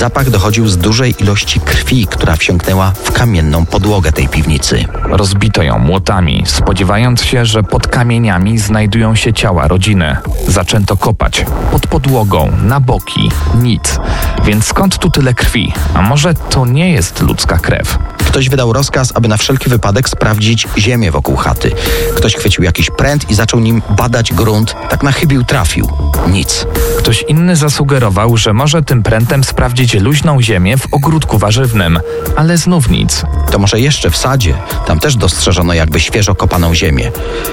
Zapach dochodził z dużej ilości krwi, która wsiąknęła w kamienną podłogę tej piwnicy. Rozbito ją młotami, spodziewając się, że pod kamieniami znajdują się ciała rodziny. Zaczęto kopać. Pod podłogą, na boki. Nic. Więc skąd tu tyle krwi? A może to nie jest ludzka krew? Ktoś wydał rozkaz, aby na wszelki wypadek sprawdzić ziemię wokół chaty. Ktoś chwycił jakiś pręt i zaczął nim badać grunt. Tak na chybił trafił. Nic. Ktoś inny zasugerował, że może tym prętem sprawdzić luźną ziemię w ogródku warzywnym. Ale znów nic. To może jeszcze w sadzie. Tam też dostrzeżono jakby świeżo kopaną ziemię.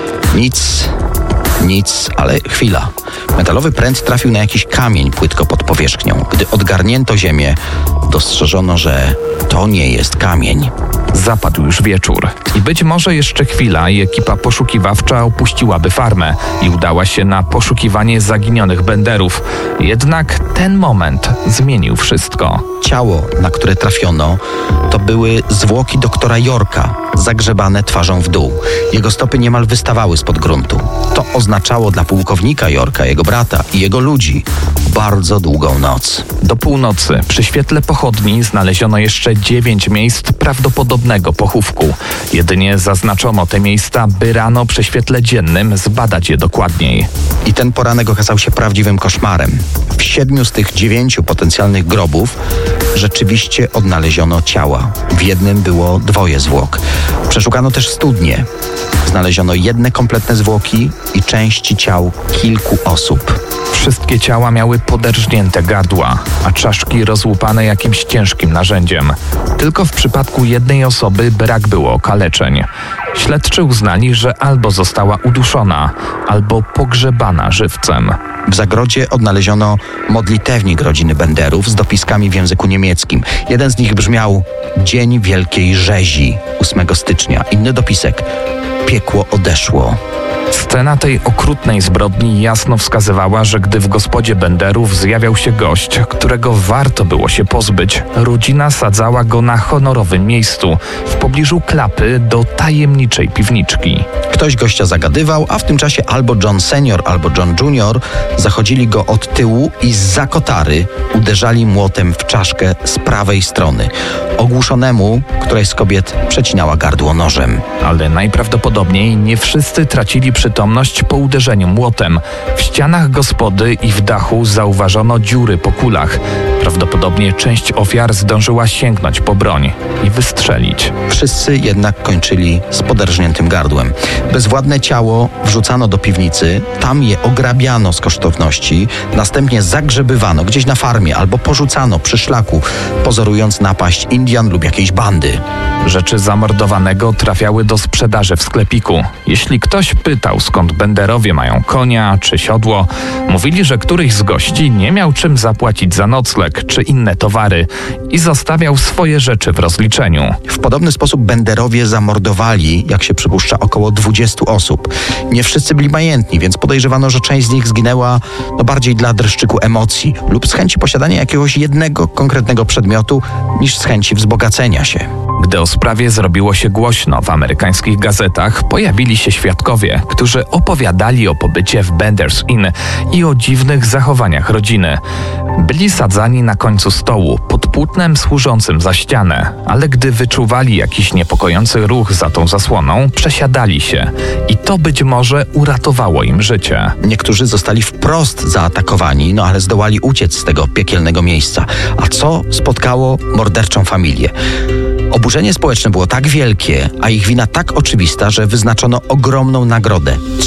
Nic, ale chwila. Metalowy pręt trafił na jakiś kamień płytko pod powierzchnią. Gdy odgarnięto ziemię, dostrzeżono, że to nie jest kamień. Zapadł już wieczór i być może jeszcze chwila i ekipa poszukiwawcza opuściłaby farmę i udała się na poszukiwanie zaginionych Benderów. Jednak ten moment zmienił wszystko. Ciało, na które trafiono, to były zwłoki doktora Yorka, zagrzebane twarzą w dół. Jego stopy niemal wystawały spod gruntu. To oznaczało dla pułkownika Yorka, jego brata i jego ludzi bardzo długą noc. Do północy przy świetle pochodni znaleziono jeszcze 9 miejsc prawdopodobnego pochówku. Jedynie zaznaczono te miejsca, by rano przy świetle dziennym zbadać je dokładniej. I ten poranek okazał się prawdziwym koszmarem. W 7 z tych 9 potencjalnych grobów rzeczywiście odnaleziono ciała. W jednym było 2 zwłok. Przeszukano też studnie. Znaleziono jedne kompletne zwłoki i części ciał kilku osób. Wszystkie ciała miały poderżnięte gardła, a czaszki rozłupane jakimś ciężkim narzędziem. Tylko w przypadku jednej osoby brak było okaleczeń. Śledczy uznali, że albo została uduszona, albo pogrzebana żywcem. W zagrodzie odnaleziono modlitewnik rodziny Benderów z dopiskami w języku niemieckim. Jeden z nich brzmiał: Dzień Wielkiej Rzezi, 8 stycznia. Inny dopisek: Piekło odeszło. Scena tej okrutnej zbrodni jasno wskazywała, że gdy w gospodzie Benderów zjawiał się gość, którego warto było się pozbyć, rodzina sadzała go na honorowym miejscu, w pobliżu klapy do tajemniczej piwniczki. Ktoś gościa zagadywał, a w tym czasie albo John Senior, albo John Junior zachodzili go od tyłu i zza kotary uderzali młotem w czaszkę z prawej strony. Ogłuszonemu któraś z kobiet przecinała gardło nożem. Ale najprawdopodobniej nie wszyscy tracili przytomność po uderzeniu młotem. W ścianach gospody i w dachu zauważono dziury po kulach. Prawdopodobnie część ofiar zdążyła sięgnąć po broń i wystrzelić. Wszyscy jednak kończyli z poderżniętym gardłem. Bezwładne ciało wrzucano do piwnicy, tam je ograbiano z kosztowności, następnie zagrzebywano gdzieś na farmie albo porzucano przy szlaku, pozorując napaść Indian lub jakiejś bandy. Rzeczy zamordowanego trafiały do sprzedaży w sklepiku. Jeśli ktoś pytał, skąd Benderowie mają konia czy siodło, mówili, że któryś z gości nie miał czym zapłacić za nocleg czy inne towary i zostawiał swoje rzeczy w rozliczeniu. W podobny sposób Benderowie zamordowali, jak się przypuszcza, około 20 osób. Nie wszyscy byli majętni, więc podejrzewano, że część z nich zginęła bardziej dla dreszczyku emocji lub z chęci posiadania jakiegoś jednego konkretnego przedmiotu niż z chęci wzbogacenia się. Gdy o sprawie zrobiło się głośno w amerykańskich gazetach, pojawili się świadkowie, którzy opowiadali o pobycie w Bender's Inn i o dziwnych zachowaniach rodziny. Byli sadzani na końcu stołu, pod płótnem służącym za ścianę, ale gdy wyczuwali jakiś niepokojący ruch za tą zasłoną, przesiadali się i to być może uratowało im życie. Niektórzy zostali wprost zaatakowani, ale zdołali uciec z tego piekielnego miejsca. A co spotkało morderczą familię? Oburzenie społeczne było tak wielkie, a ich wina tak oczywista, że wyznaczono ogromną nagrodę –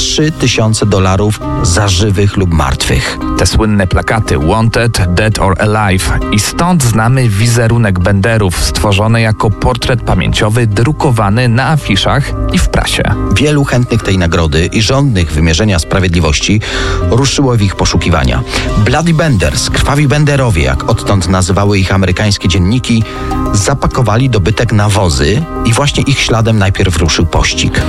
$3000 za żywych lub martwych. Te słynne plakaty Wanted, Dead or Alive i stąd znamy wizerunek Benderów stworzony jako portret pamięciowy drukowany na afiszach i w prasie. Wielu chętnych tej nagrody i żądnych wymierzenia sprawiedliwości ruszyło w ich poszukiwania. Bloody Benders, krwawi Benderowie, jak odtąd nazywały ich amerykańskie dzienniki, zapakowali dobytek na wozy i właśnie ich śladem najpierw ruszył pościg.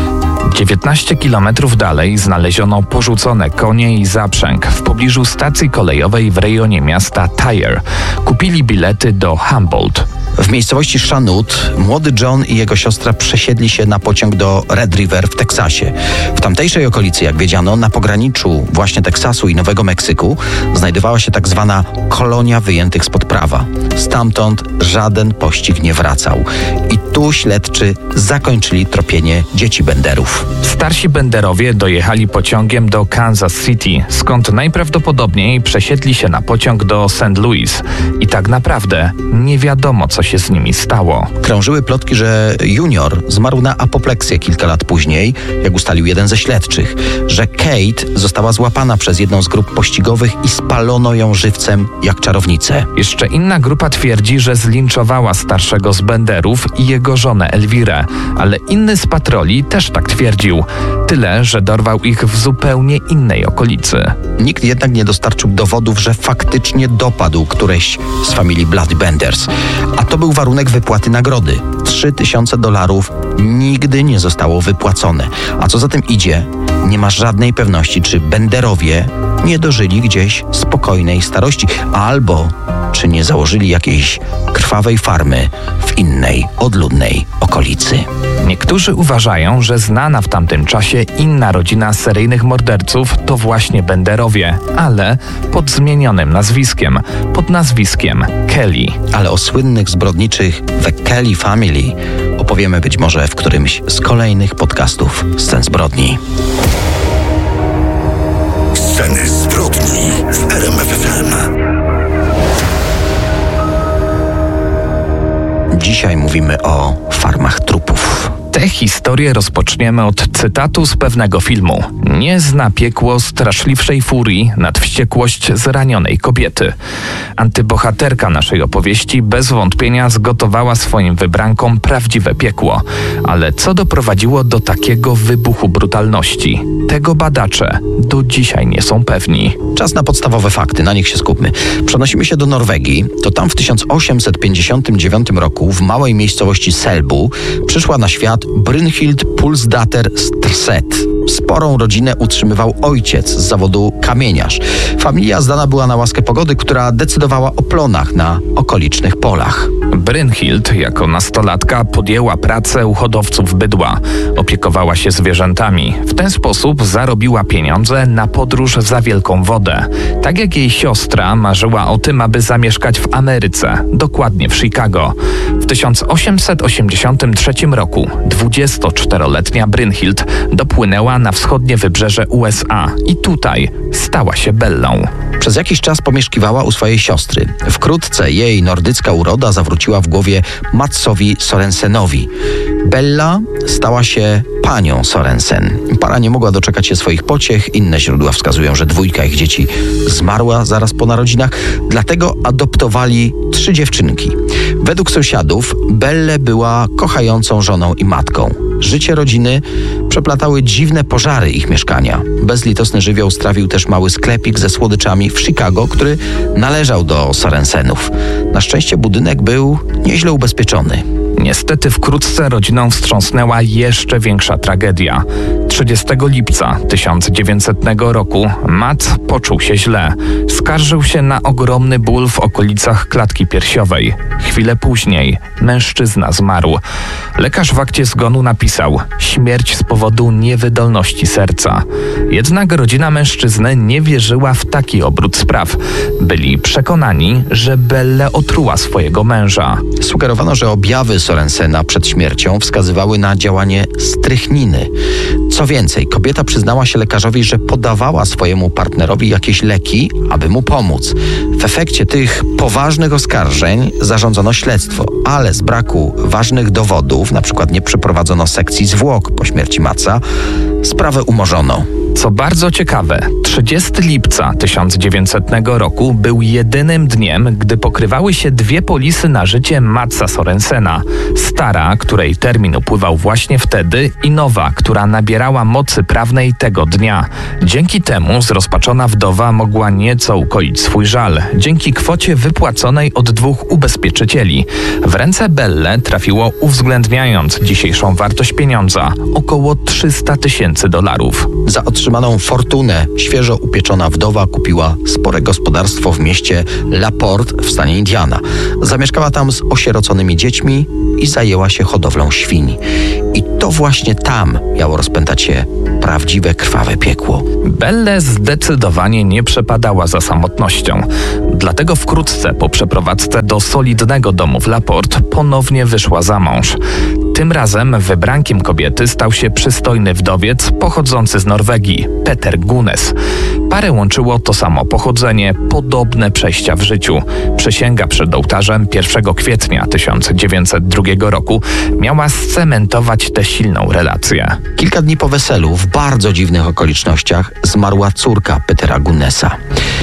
19 kilometrów dalej znaleziono porzucone konie i zaprzęg w pobliżu stacji kolejowej w rejonie miasta Tyre. Kupili bilety do Humboldt. W miejscowości Chanute młody John i jego siostra przesiedli się na pociąg do Red River w Teksasie. W tamtejszej okolicy, jak wiedziano, na pograniczu właśnie Teksasu i Nowego Meksyku znajdowała się tak zwana kolonia wyjętych spod prawa. Stamtąd żaden pościg nie wracał. I tu śledczy zakończyli tropienie dzieci Benderów. Starsi Benderowie dojechali pociągiem do Kansas City, skąd najprawdopodobniej przesiedli się na pociąg do St. Louis. I tak naprawdę nie wiadomo, co się z nimi stało. Krążyły plotki, że Junior zmarł na apopleksję kilka lat później, jak ustalił jeden ze śledczych, że Kate została złapana przez jedną z grup pościgowych i spalono ją żywcem jak czarownicę. Jeszcze inna grupa twierdzi, że zlinczowała starszego z Benderów i jego żonę Elwirę, ale inny z patroli też tak twierdził. Tyle, że dorwał ich w zupełnie innej okolicy. Nikt jednak nie dostarczył dowodów, że faktycznie dopadł któreś z familii Bloody Benders. A to był warunek wypłaty nagrody. $3000 nigdy nie zostało wypłacone. A co za tym idzie, nie ma żadnej pewności, czy Benderowie nie dożyli gdzieś spokojnej starości, albo czy nie założyli jakiejś krwawej farmy w innej, odludnej okolicy. Niektórzy uważają, że znana w tamtym czasie inna rodzina seryjnych morderców to właśnie Benderowie, ale pod zmienionym nazwiskiem, pod nazwiskiem Kelly. Ale o słynnych zbrodniczych The Kelly Family opowiemy być może w którymś z kolejnych podcastów Scen Zbrodni. Sceny zbrodni w RMF FM. Dzisiaj mówimy o farmach trupów. Tę historię rozpoczniemy od cytatu z pewnego filmu. Nie zna piekło straszliwszej furii nad wściekłość zranionej kobiety. Antybohaterka naszej opowieści bez wątpienia zgotowała swoim wybrankom prawdziwe piekło. Ale co doprowadziło do takiego wybuchu brutalności? Tego badacze do dzisiaj nie są pewni. Czas na podstawowe fakty, na nich się skupmy. Przenosimy się do Norwegii. To tam w 1859 roku w małej miejscowości Selbu przyszła na świat Brynhild Pulsdatter Strset. Sporą rodzinę utrzymywał ojciec z zawodu kamieniarz. Familia zdana była na łaskę pogody, która decydowała o plonach na okolicznych polach. Brynhild jako nastolatka podjęła pracę u hodowców bydła. Opiekowała się zwierzętami. W ten sposób zarobiła pieniądze na podróż za wielką wodę. Tak jak jej siostra marzyła o tym, aby zamieszkać w Ameryce, dokładnie w Chicago. W 1883 roku 24-letnia Brynhild dopłynęła na wschodnie wybrzeże USA i tutaj stała się Bellą. Przez jakiś czas pomieszkiwała u swojej siostry. Wkrótce jej nordycka uroda zawróciła w głowie Matsowi Sorensenowi. Bella stała się panią Sorensen. Para nie mogła doczekać się swoich pociech. Inne źródła wskazują, że dwójka ich dzieci zmarła zaraz po narodzinach. Dlatego adoptowali 3 dziewczynki. Według sąsiadów Belle była kochającą żoną i matką. Życie rodziny przeplatały dziwne pożary ich mieszkania. Bezlitosny żywioł strawił też mały sklepik ze słodyczami w Chicago, który należał do Sorensenów. Na szczęście budynek był nieźle ubezpieczony. Niestety wkrótce rodziną wstrząsnęła jeszcze większa tragedia. 30 lipca 1900 roku Matt poczuł się źle. Skarżył się na ogromny ból w okolicach klatki piersiowej. Chwilę później mężczyzna zmarł. Lekarz w akcie zgonu napisał: śmierć z powodu niewydolności serca. Jednak rodzina mężczyzny nie wierzyła w taki obrót spraw. Byli przekonani, że Belle otruła swojego męża. Sugerowano, że objawy Sorensena przed śmiercią wskazywały na działanie strychniny. Co więcej, kobieta przyznała się lekarzowi, że podawała swojemu partnerowi jakieś leki, aby mu pomóc. W efekcie tych poważnych oskarżeń zarządzono śledztwo, ale z braku ważnych dowodów, na przykład nie przeprowadzono sekcji zwłok po śmierci Matsa, sprawę umorzono. Co bardzo ciekawe, 30 lipca 1900 roku był jedynym dniem, gdy pokrywały się 2 polisy na życie Matsa Sorensena. Stara, której termin upływał właśnie wtedy, i nowa, która nabierała mocy prawnej tego dnia. Dzięki temu zrozpaczona wdowa mogła nieco ukoić swój żal, dzięki kwocie wypłaconej od 2 ubezpieczycieli. W ręce Belle trafiło, uwzględniając dzisiejszą wartość pieniądza, około $300,000. Za otrzymaną fortunę świeżo świeżo upieczona wdowa kupiła spore gospodarstwo w mieście LaPorte w stanie Indiana. Zamieszkała tam z osieroconymi dziećmi i zajęła się hodowlą świń. I to właśnie tam miało rozpętać się prawdziwe krwawe piekło. Belle zdecydowanie nie przepadała za samotnością. Dlatego wkrótce po przeprowadzce do solidnego domu w LaPorte ponownie wyszła za mąż. Tym razem wybrankiem kobiety stał się przystojny wdowiec pochodzący z Norwegii, Peter Gunes. Parę łączyło to samo pochodzenie, podobne przejścia w życiu. Przysięga przed ołtarzem 1 kwietnia 1902 roku miała scementować tę silną relację. Kilka dni po weselu, w bardzo dziwnych okolicznościach, zmarła córka Petera Gunesa.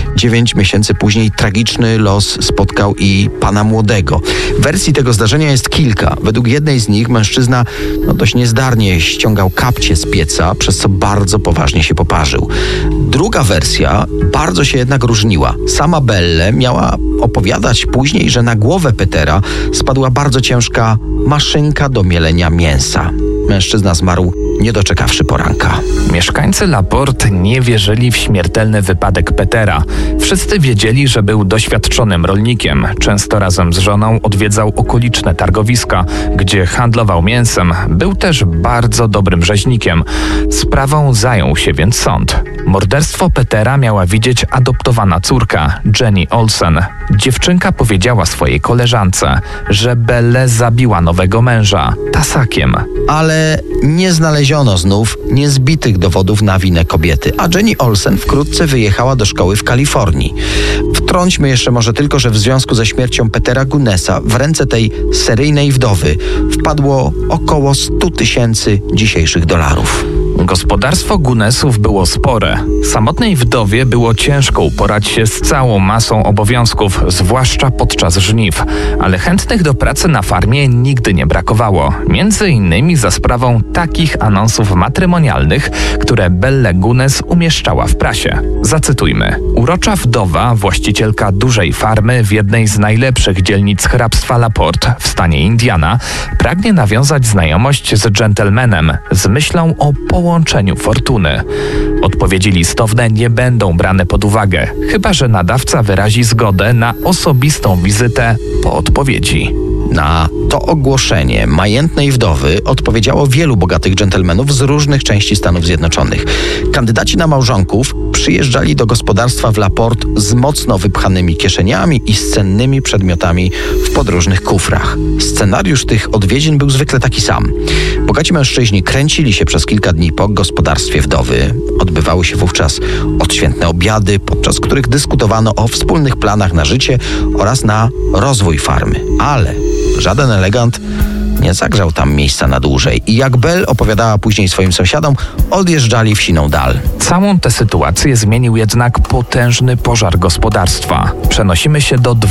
9 miesięcy później tragiczny los spotkał i pana młodego. Wersji tego zdarzenia jest kilka. Według jednej z nich mężczyzna dość niezdarnie ściągał kapcie z pieca, przez co bardzo poważnie się poparzył. Druga wersja bardzo się jednak różniła. Sama Belle miała opowiadać później, że na głowę Petera spadła bardzo ciężka maszynka do mielenia mięsa. Mężczyzna zmarł, nie doczekawszy poranka. Mieszkańcy LaPorte nie wierzyli w śmiertelny wypadek Petera. Wszyscy wiedzieli, że był doświadczonym rolnikiem. Często razem z żoną odwiedzał okoliczne targowiska, gdzie handlował mięsem. Był też bardzo dobrym rzeźnikiem. Sprawą zajął się więc sąd. Morderstwo Petera miała widzieć adoptowana córka, Jenny Olsen. Dziewczynka powiedziała swojej koleżance, że Belle zabiła nowego męża tasakiem. Ale nie znaleziono znów niezbitych dowodów na winę kobiety, a Jenny Olsen wkrótce wyjechała do szkoły w Kalifornii. Wtrąćmy jeszcze może tylko, że w związku ze śmiercią Petera Gunesa w ręce tej seryjnej wdowy wpadło około 100 000 dzisiejszych dolarów. Gospodarstwo Gunesów było spore. Samotnej wdowie było ciężko uporać się z całą masą obowiązków, zwłaszcza podczas żniw, ale chętnych do pracy na farmie nigdy nie brakowało. Między innymi za sprawą takich anonsów matrymonialnych, które Belle Gunes umieszczała w prasie. Zacytujmy. Urocza wdowa, właścicielka dużej farmy w jednej z najlepszych dzielnic hrabstwa LaPorte w stanie Indiana, pragnie nawiązać znajomość z dżentelmenem z myślą o połączeniu fortuny. Odpowiedzi listowne nie będą brane pod uwagę, chyba że nadawca wyrazi zgodę na osobistą wizytę po odpowiedzi. Na to ogłoszenie majętnej wdowy odpowiedziało wielu bogatych dżentelmenów z różnych części Stanów Zjednoczonych. Kandydaci na małżonków przyjeżdżali do gospodarstwa w LaPorte z mocno wypchanymi kieszeniami i z cennymi przedmiotami w podróżnych kufrach. Scenariusz tych odwiedzin był zwykle taki sam. Bogaci mężczyźni kręcili się przez kilka dni po gospodarstwie wdowy. Odbywały się wówczas odświętne obiady, podczas których dyskutowano o wspólnych planach na życie oraz na rozwój farmy. Ale żaden elegant nie zagrzał tam miejsca na dłużej i jak Belle opowiadała później swoim sąsiadom, odjeżdżali w siną dal. Całą tę sytuację zmienił jednak potężny pożar gospodarstwa. Przenosimy się do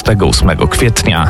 28 kwietnia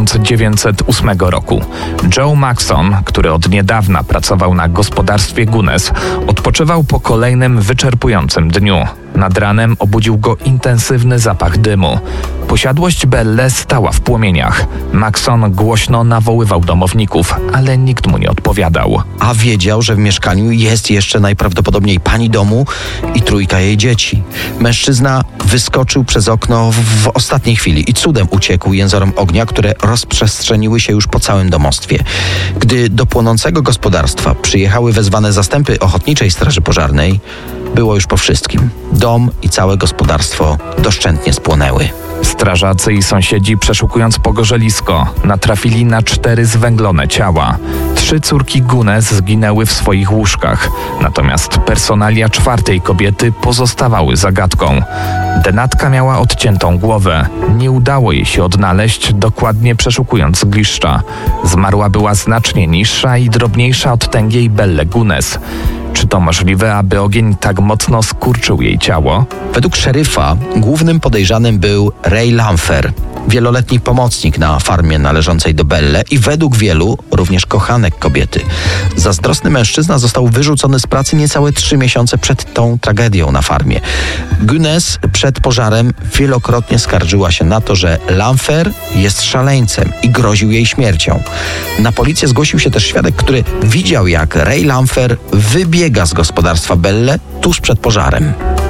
1908 roku. Joe Maxon, który od niedawna pracował na gospodarstwie Gunes, odpoczywał po kolejnym wyczerpującym dniu. Nad ranem obudził go intensywny zapach dymu. Posiadłość Belle stała w płomieniach. Maxon głośno nawoływał domowników, ale nikt mu nie odpowiadał. A wiedział, że w mieszkaniu jest jeszcze najprawdopodobniej pani domu i 3 jej dzieci. Mężczyzna wyskoczył przez okno w ostatniej chwili i cudem uciekł jęzorom ognia, które rozprzestrzeniły się już po całym domostwie. Gdy do płonącego gospodarstwa przyjechały wezwane zastępy Ochotniczej Straży Pożarnej, było już po wszystkim. Dom i całe gospodarstwo doszczętnie spłonęły. Strażacy i sąsiedzi, przeszukując pogorzelisko, natrafili na 4 zwęglone ciała. 3 córki Gunes zginęły w swoich łóżkach, natomiast personalia 4. kobiety pozostawały zagadką. Denatka miała odciętą głowę. Nie udało jej się odnaleźć, dokładnie przeszukując zgliszcza. Zmarła była znacznie niższa i drobniejsza od tęgiej Belle Gunes. Czy to możliwe, aby ogień tak mocno skurczył jej ciało? Według szeryfa głównym podejrzanym był Ray Lampher, wieloletni pomocnik na farmie należącej do Belle i według wielu również kochanek kobiety. Zazdrosny mężczyzna został wyrzucony z pracy niecałe 3 miesiące przed tą tragedią na farmie. Gunes przed pożarem wielokrotnie skarżyła się na to, że Lampher jest szaleńcem i groził jej śmiercią. Na policję zgłosił się też świadek, który widział, jak Ray Lampher wybiega z gospodarstwa Belle tuż przed pożarem.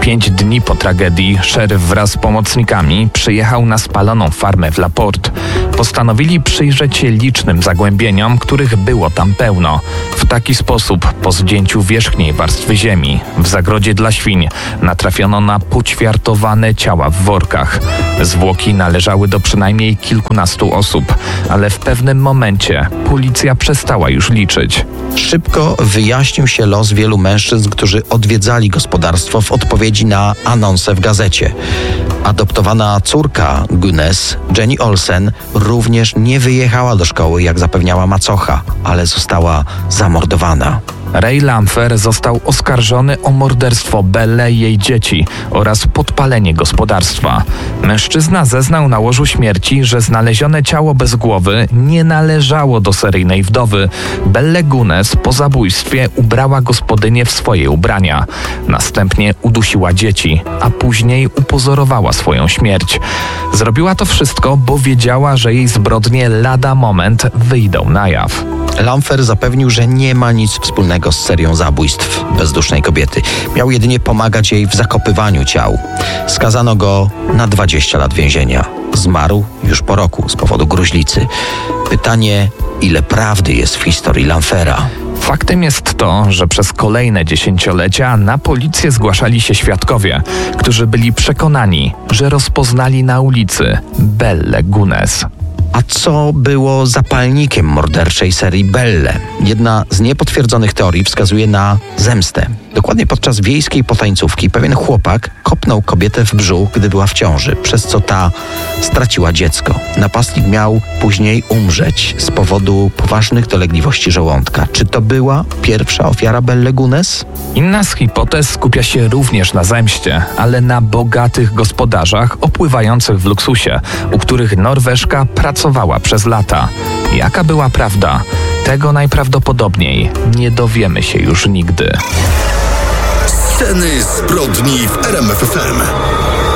5 dni po tragedii szeryf wraz z pomocnikami przyjechał na spaloną farmę w LaPorte. Postanowili przyjrzeć się licznym zagłębieniom, których było tam pełno. W taki sposób, po zdjęciu wierzchniej warstwy ziemi, w zagrodzie dla świń, natrafiono na poćwiartowane ciała w workach. Zwłoki należały do przynajmniej kilkunastu osób, ale w pewnym momencie policja przestała już liczyć. Szybko wyjaśnił się los wielu mężczyzn, którzy odwiedzali gospodarstwo w odpowiedzi na anonsę w gazecie. Adoptowana córka Gunness, Jenny Olsen, również nie wyjechała do szkoły, jak zapewniała macocha, ale została zamordowana. Ray Lampher został oskarżony o morderstwo Belle i jej dzieci oraz podpalenie gospodarstwa. Mężczyzna zeznał na łożu śmierci, że znalezione ciało bez głowy nie należało do seryjnej wdowy. Belle Gunness po zabójstwie ubrała gospodynię w swoje ubrania. Następnie udusiła dzieci, a później upozorowała swoją śmierć. Zrobiła to wszystko, bo wiedziała, że jej zbrodnie lada moment wyjdą na jaw. Lampher zapewnił, że nie ma nic wspólnego z serią zabójstw bezdusznej kobiety. Miał jedynie pomagać jej w zakopywaniu ciał. Skazano go na 20 lat więzienia. Zmarł już po roku z powodu gruźlicy. Pytanie, ile prawdy jest w historii Lamphera? Faktem jest to, że przez kolejne dziesięciolecia na policję zgłaszali się świadkowie, którzy byli przekonani, że rozpoznali na ulicy Belle Gunness. A co było zapalnikiem morderczej serii Belle? Jedna z niepotwierdzonych teorii wskazuje na zemstę. Dokładnie podczas wiejskiej potańcówki pewien chłopak kopnął kobietę w brzuch, gdy była w ciąży, przez co ta straciła dziecko. Napastnik miał później umrzeć z powodu poważnych dolegliwości żołądka. Czy to była pierwsza ofiara Belle Gunness? Inna z hipotez skupia się również na zemście, ale na bogatych gospodarzach opływających w luksusie, u których Norweżka pracowała przez lata. Jaka była prawda? Tego najprawdopodobniej nie dowiemy się już nigdy. Sceny zbrodni w RMF FM.